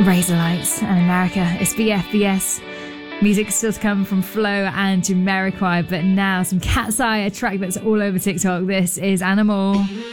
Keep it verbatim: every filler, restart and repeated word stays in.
Razor Lights and America. It's B F B S. Music still to come from Flo and Jamiroquai, but now some Cat's Eye, a track that's all over TikTok. This is Animal.